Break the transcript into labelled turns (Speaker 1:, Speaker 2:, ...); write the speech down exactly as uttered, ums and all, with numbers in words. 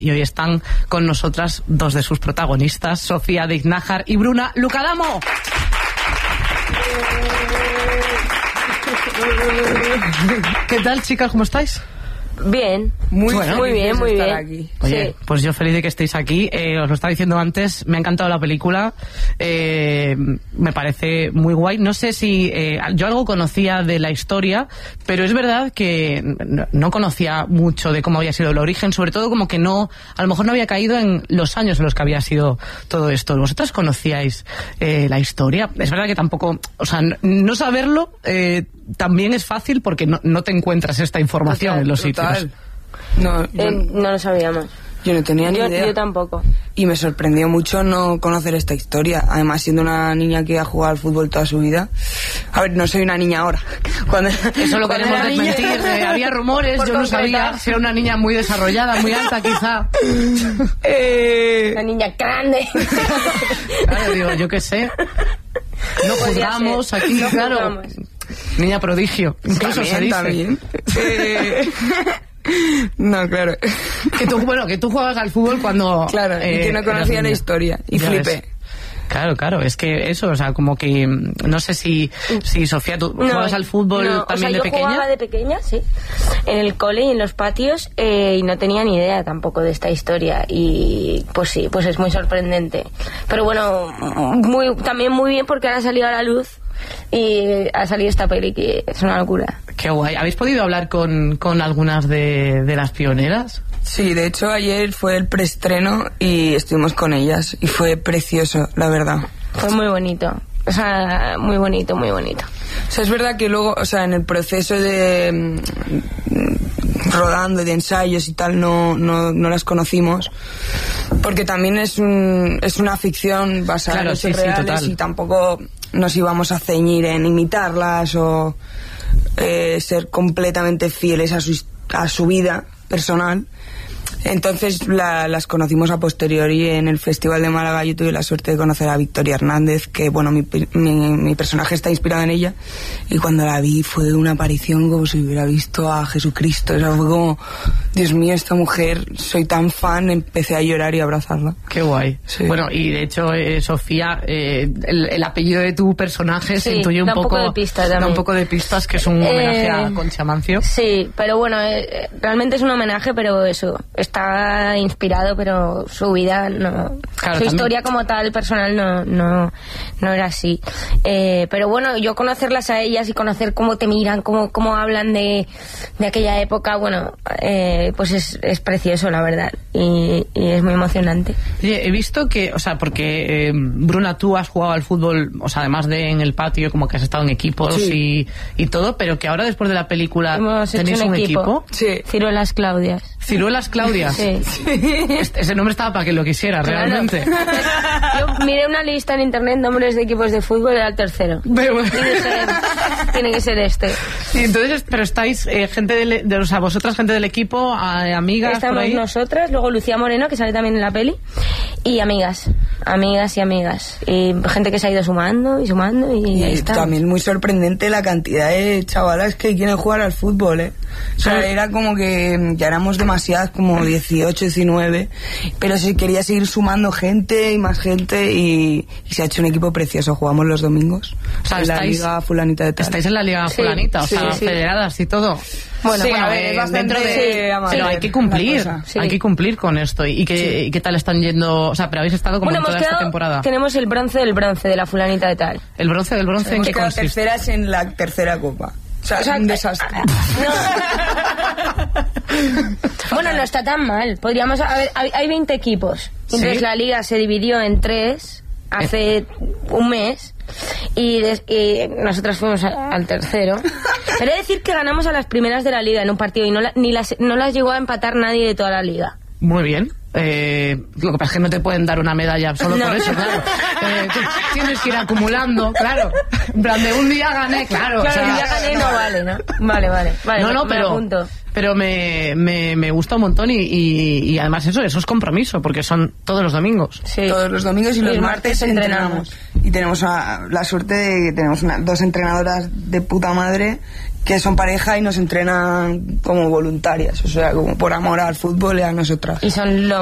Speaker 1: Y hoy están con nosotras dos de sus protagonistas, Sofía Deiz-Nájar y Bruna Lucadamo. ¿Qué tal, chicas? ¿Cómo estáis?
Speaker 2: Bien, muy,
Speaker 1: bueno,
Speaker 2: muy bien, muy bien.
Speaker 1: Aquí. Oye, sí. Pues yo feliz de que estéis aquí. Eh, os lo estaba diciendo antes, me ha encantado la película. Eh, me parece muy guay. No sé si eh, yo algo conocía de la historia, pero es verdad que no, no conocía mucho de cómo había sido el origen, sobre todo como que no, a lo mejor no había caído en los años en los que había sido todo esto. ¿Vosotras conocíais eh, la historia? Es verdad que tampoco, o sea, no, no saberlo eh, también es fácil porque no, no te encuentras esta información
Speaker 2: total,
Speaker 1: en los
Speaker 2: total.
Speaker 1: sitios.
Speaker 2: No, yo, eh, no lo sabíamos.
Speaker 3: Yo no tenía ni
Speaker 2: yo,
Speaker 3: idea.
Speaker 2: Yo tampoco.
Speaker 3: Y me sorprendió mucho no conocer esta historia. Además, siendo una niña que ha jugado al fútbol toda su vida. A ver, no soy una niña ahora. Cuando,
Speaker 1: Eso lo queremos desmentir. Eh, había rumores, yo no sabía si era una niña muy desarrollada, muy alta quizá.
Speaker 2: Eh... Una niña grande.
Speaker 1: Claro, digo, yo qué sé. No juzgamos aquí, no claro. Juzgamos. Niña prodigio. Incluso se dice.
Speaker 3: También. Eh... No, claro.
Speaker 1: Que tú, bueno, que tú juegas al fútbol cuando...
Speaker 3: Claro, eh, y que no conocía la historia. Y ya flipé.
Speaker 1: Ves. Claro, claro, es que eso, o sea, como que... No sé si, si Sofía, ¿tú no, jugabas al fútbol
Speaker 2: no,
Speaker 1: también
Speaker 2: o sea,
Speaker 1: de pequeña?
Speaker 2: Yo jugaba de pequeña, sí. En el cole y en los patios, eh, y no tenía ni idea tampoco de esta historia. Y pues sí, pues es muy sorprendente. Pero bueno, muy, también muy bien porque ahora ha salido a la luz. Y ha salido esta peli que es una locura.
Speaker 1: Qué guay. ¿Habéis podido hablar con, con algunas de, de las pioneras?
Speaker 3: Sí, de hecho ayer fue el preestreno y estuvimos con ellas y fue precioso, la verdad.
Speaker 2: Fue muy bonito. O sea, muy bonito, muy bonito.
Speaker 3: O sea, es verdad que luego, o sea, en el proceso de rodando, de ensayos y tal, no, no, no las conocimos, porque también es un, es una ficción basada
Speaker 1: claro,
Speaker 3: en hechos
Speaker 1: sí,
Speaker 3: reales,
Speaker 1: sí,
Speaker 3: y tampoco nos íbamos a ceñir en imitarlas o eh, ser completamente fieles a su, a su vida personal. Entonces la, las conocimos a posteriori en el Festival de Málaga. Yo tuve la suerte de conocer a Victoria Hernández, que bueno, mi, mi, mi personaje está inspirado en ella, y cuando la vi fue una aparición como si hubiera visto a Jesucristo. O sea, fue como, Dios mío, esta mujer, soy tan fan, empecé a llorar y a abrazarla.
Speaker 1: Qué guay. Sí. Bueno, y de hecho, eh, Sofía, eh, el, el apellido de tu personaje sí, se intuye un
Speaker 2: da
Speaker 1: poco,
Speaker 2: un poco de pistas
Speaker 1: da un poco de pistas, que es un homenaje eh, a Concha Mancio.
Speaker 2: Sí, pero bueno, eh, realmente es un homenaje, pero eso, está inspirado, pero su vida no,
Speaker 1: claro,
Speaker 2: su
Speaker 1: también.
Speaker 2: Historia como tal personal no no, no era así. Eh, pero bueno, yo conocerlas a ellas y conocer cómo te miran, cómo, cómo hablan de, de aquella época, bueno, eh, pues es, es precioso, la verdad, y, y es muy emocionante.
Speaker 1: Oye, he visto que, o sea, porque eh, Bruna, tú has jugado al fútbol, o sea, además de en el patio, como que has estado en equipos sí. y, y todo, pero que ahora después de la película
Speaker 2: hemos
Speaker 1: tenéis
Speaker 2: hecho un,
Speaker 1: un
Speaker 2: equipo.
Speaker 1: equipo.
Speaker 2: Sí. Ciruelas Claudias.
Speaker 1: Ciruelas Claudias.
Speaker 2: Sí.
Speaker 1: Este, ese nombre estaba para que lo quisiera, claro. Realmente.
Speaker 2: Yo miré una lista en internet, nombres de equipos de fútbol, era el tercero.
Speaker 1: Pero,
Speaker 2: y dije, tiene que ser este.
Speaker 1: Y entonces, pero estáis, eh, gente de, de, o sea, vosotras, gente del equipo, eh, amigas,
Speaker 2: estamos
Speaker 1: por ahí.
Speaker 2: Nosotras, luego Lucía Moreno, que sale también en la peli, y amigas, amigas y amigas. Y gente que se ha ido sumando y sumando, y, y ahí está.
Speaker 3: También muy sorprendente la cantidad de chavalas que quieren jugar al fútbol, ¿eh? O sea, era como que ya éramos demasiadas, como dieciocho, diecinueve, pero se quería seguir sumando gente y más gente, y, y se ha hecho un equipo precioso. Jugamos los domingos,
Speaker 1: o sea,
Speaker 3: en la
Speaker 1: estáis,
Speaker 3: liga fulanita de tal.
Speaker 1: Estáis en la liga
Speaker 2: sí,
Speaker 1: fulanita, o
Speaker 2: sí,
Speaker 1: sea,
Speaker 2: sí.
Speaker 1: federadas y todo.
Speaker 2: Bueno,
Speaker 3: sí,
Speaker 2: bueno,
Speaker 3: a ver, es bastante
Speaker 1: dentro de,
Speaker 3: sí,
Speaker 1: pero hay que cumplir,
Speaker 2: sí.
Speaker 1: hay que cumplir con esto. ¿Y qué,
Speaker 3: sí.
Speaker 1: y qué tal están yendo? O sea, pero habéis estado como
Speaker 2: bueno,
Speaker 1: en toda
Speaker 2: quedado,
Speaker 1: esta temporada.
Speaker 2: Tenemos el bronce del bronce de la fulanita de tal.
Speaker 1: El bronce del bronce, ¿en qué consiste?
Speaker 3: Terceras en la tercera copa. O sea, o sea, es un desastre.
Speaker 2: No. Bueno, no está tan mal. Podríamos, a ver, hay veinte equipos. Entonces ¿sí? La liga se dividió en tres hace eh. un mes. Y, des, y nosotras fuimos a, al tercero. Pero he de decir que ganamos a las primeras de la liga en un partido y no, la, ni las, no las llegó a empatar nadie de toda la liga.
Speaker 1: Muy bien. Eh, lo que pasa es que no te pueden dar una medalla solo no. por eso, claro. Eh, tienes que ir acumulando, claro. En plan, de un día gané, claro.
Speaker 2: Claro,
Speaker 1: o sea,
Speaker 2: un día gané no vale, ¿no? Vale, vale. vale
Speaker 1: no, no,
Speaker 2: me,
Speaker 1: pero,
Speaker 2: me
Speaker 1: pero me, me, me gusta un montón y, y, y además eso, eso es compromiso, porque son todos los domingos.
Speaker 3: Sí. Todos los domingos y los, y los martes, martes entrenamos. entrenamos. y tenemos una, la suerte de que tenemos una, dos entrenadoras de puta madre que son pareja y nos entrenan como voluntarias, o sea, como por amor al fútbol y a nosotras.
Speaker 2: Y son lo